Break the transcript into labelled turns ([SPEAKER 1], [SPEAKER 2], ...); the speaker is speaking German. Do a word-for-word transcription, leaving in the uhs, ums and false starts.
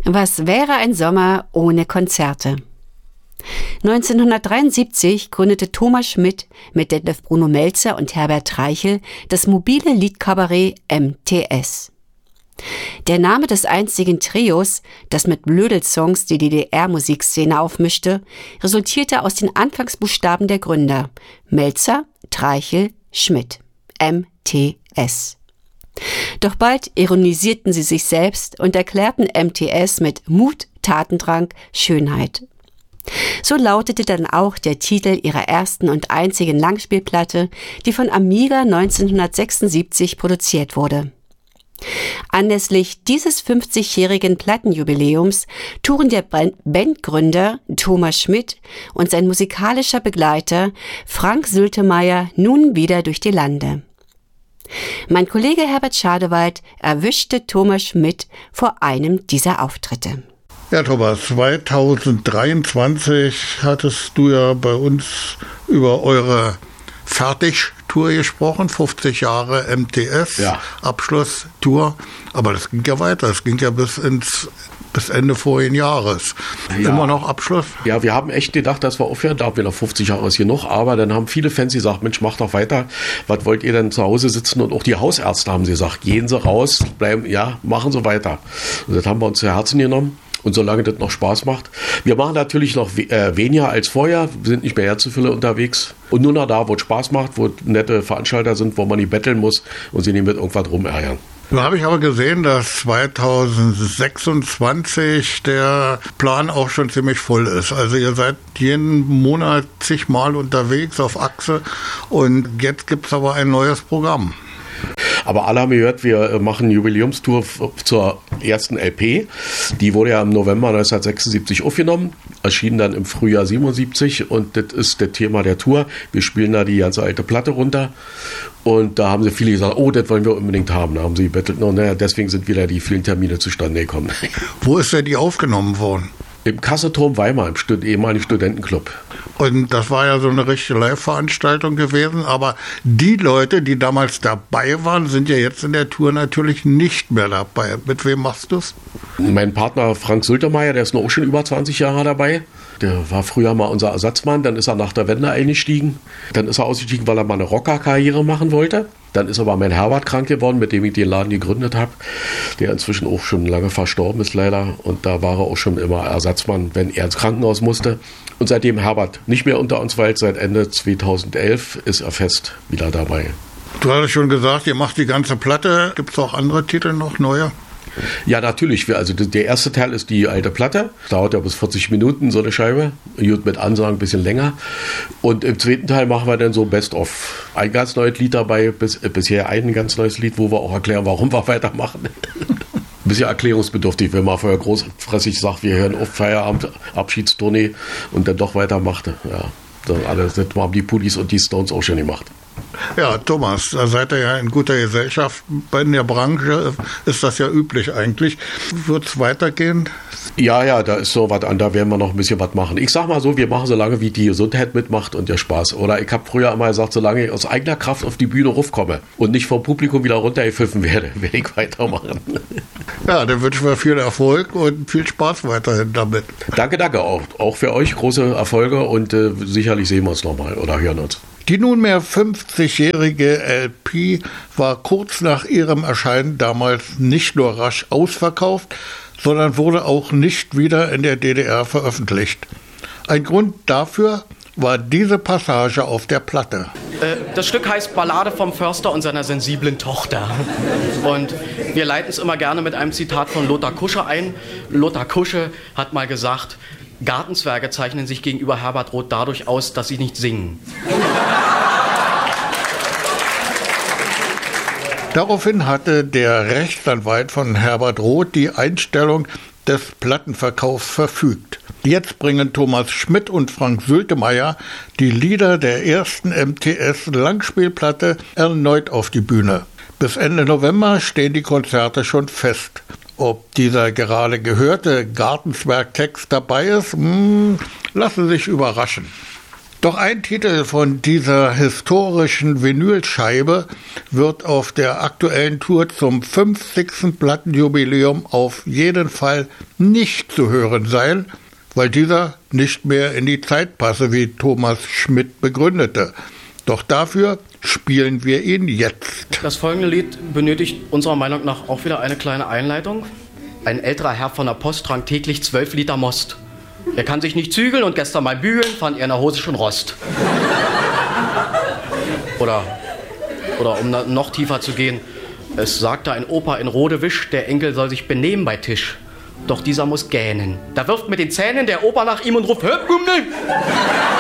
[SPEAKER 1] Was wäre ein Sommer ohne Konzerte? neunzehnhundertdreiundsiebzig gründete Thomas Schmidt mit Detlef Bruno Melzer und Herbert Treichel das mobile Liedkabarett M T S. Der Name des einzigen Trios, das mit Blödelsongs die D D R-Musikszene aufmischte, resultierte aus den Anfangsbuchstaben der Gründer: Melzer, Treichel, Schmidt. M T S. Doch bald ironisierten sie sich selbst und erklärten M T S mit Mut, Tatendrang, Schönheit. So lautete dann auch der Titel ihrer ersten und einzigen Langspielplatte, die von Amiga neunzehnhundertsechsundsiebzig produziert wurde. Anlässlich dieses fünfzigjährigen Plattenjubiläums touren der Bandgründer Thomas Schmidt und sein musikalischer Begleiter Frank Sültemeyer nun wieder durch die Lande. Mein Kollege Herbert Schadewald erwischte Thomas Schmidt vor einem dieser Auftritte.
[SPEAKER 2] Ja, Thomas, zweitausenddreiundzwanzig hattest du ja bei uns über eure Fertigtour gesprochen, fünfzig Jahre M T S, ja. Abschlusstour. Aber das ging ja weiter, das ging ja bis ins bis Ende vorigen Jahres. Ja. Immer noch Abschluss?
[SPEAKER 3] Ja, wir haben echt gedacht, dass wir aufhören, da wir noch fünfzig Jahre ist genug, aber dann haben viele Fans gesagt, Mensch, macht doch weiter, was wollt ihr denn zu Hause sitzen? Und auch die Hausärzte haben gesagt, gehen Sie raus, bleiben, ja, machen Sie weiter. Und das haben wir uns zu Herzen genommen. Und solange das noch Spaß macht. Wir machen natürlich noch we- äh, weniger als vorher, wir sind nicht mehr zu viele unterwegs. Und nur noch da, wo es Spaß macht, wo nette Veranstalter sind, wo man nicht betteln muss und sie nicht mit irgendwas rumärgern.
[SPEAKER 2] Da habe ich aber gesehen, dass zweitausendsechsundzwanzig der Plan auch schon ziemlich voll ist. Also ihr seid jeden Monat zigmal unterwegs auf Achse und jetzt gibt es aber ein neues Programm.
[SPEAKER 3] Aber alle haben gehört, wir machen eine Jubiläumstour zur ersten L P. Die wurde ja im November neunzehnhundertsechsundsiebzig aufgenommen, erschien dann im Frühjahr siebenundsiebzig und das ist das Thema der Tour. Wir spielen da die ganze alte Platte runter und da haben sie viele gesagt, oh, das wollen wir unbedingt haben. Da haben sie gebettelt, und naja, deswegen sind wieder die vielen Termine zustande gekommen.
[SPEAKER 2] Wo ist denn die aufgenommen worden?
[SPEAKER 3] Im Kasseturm Weimar, im Stud- ehemaligen Studentenclub.
[SPEAKER 2] Und das war ja so eine richtige Live-Veranstaltung gewesen, aber die Leute, die damals dabei waren, sind ja jetzt in der Tour natürlich nicht mehr dabei. Mit wem machst du es?
[SPEAKER 3] Mein Partner Frank Sültemeyer, der ist noch auch schon über zwanzig Jahre dabei. Der war früher mal unser Ersatzmann, dann ist er nach der Wende eingestiegen. Dann ist er ausgestiegen, weil er mal eine Rocker-Karriere machen wollte. Dann ist aber mein Herbert krank geworden, mit dem ich den Laden gegründet habe, der inzwischen auch schon lange verstorben ist leider. Und da war er auch schon immer Ersatzmann, wenn er ins Krankenhaus musste. Und seitdem Herbert nicht mehr unter uns weilt, seit Ende zweitausendelf ist er fest wieder dabei.
[SPEAKER 2] Du hattest schon gesagt, ihr macht die ganze Platte. Gibt es auch andere Titel noch, neue?
[SPEAKER 3] Ja, natürlich. Wir, also der erste Teil ist die alte Platte. Dauert ja bis vierzig Minuten, so eine Scheibe. Gut, mit Ansagen ein bisschen länger. Und im zweiten Teil machen wir dann so Best-of. Ein ganz neues Lied dabei, bis, äh, bisher ein ganz neues Lied, wo wir auch erklären, warum wir weitermachen. Ein bisschen erklärungsbedürftig, wenn man vorher großfressig sagt, wir hören auf Feierabend, Abschiedstournee und dann doch weitermacht. Ja, das alles, das haben die Pudis und die Stones auch schon gemacht.
[SPEAKER 2] Ja, Thomas, da seid ihr ja in guter Gesellschaft. In der Branche ist das ja üblich eigentlich. Wird es weitergehen?
[SPEAKER 3] Ja, ja, da ist so was an, da werden wir noch ein bisschen was machen. Ich sag mal so, wir machen so lange, wie die Gesundheit mitmacht und der Spaß. Oder ich habe früher immer gesagt, solange ich aus eigener Kraft auf die Bühne raufkomme und nicht vom Publikum wieder runtergepfiffen werde, werde ich weitermachen.
[SPEAKER 2] Ja, dann wünschen wir viel Erfolg und viel Spaß weiterhin damit.
[SPEAKER 3] Danke, danke auch. Auch für euch große Erfolge und äh, sicherlich sehen wir uns nochmal oder hören uns.
[SPEAKER 2] Die nunmehr fünfzigjährige L P war kurz nach ihrem Erscheinen damals nicht nur rasch ausverkauft, sondern wurde auch nicht wieder in der D D R veröffentlicht. Ein Grund dafür war diese Passage auf der Platte.
[SPEAKER 4] Das Stück heißt Ballade vom Förster und seiner sensiblen Tochter. Und wir leiten es immer gerne mit einem Zitat von Lothar Kusche ein. Lothar Kusche hat mal gesagt, Gartenzwerge zeichnen sich gegenüber Herbert Roth dadurch aus, dass sie nicht singen.
[SPEAKER 2] Daraufhin hatte der Rechtsanwalt von Herbert Roth die Einstellung des Plattenverkaufs verfügt. Jetzt bringen Thomas Schmidt und Frank Sültemeyer die Lieder der ersten M T S-Langspielplatte erneut auf die Bühne. Bis Ende November stehen die Konzerte schon fest. Ob dieser gerade gehörte Gartenzwerg-Text dabei ist, hm, lassen sich überraschen. Doch ein Titel von dieser historischen Vinylscheibe wird auf der aktuellen Tour zum fünfzigsten Plattenjubiläum auf jeden Fall nicht zu hören sein, weil dieser nicht mehr in die Zeit passe, wie Thomas Schmidt begründete. Doch dafür spielen wir ihn jetzt.
[SPEAKER 4] Das folgende Lied benötigt unserer Meinung nach auch wieder eine kleine Einleitung. Ein älterer Herr von der Post trank täglich zwölf Liter Most. Er kann sich nicht zügeln und gestern beim Bügeln fand er in der Hose schon Rost. Oder, oder um noch tiefer zu gehen, es sagte ein Opa in Rodewisch, der Enkel soll sich benehmen bei Tisch. Doch dieser muss gähnen. Da wirft mit den Zähnen der Opa nach ihm und ruft: Hör,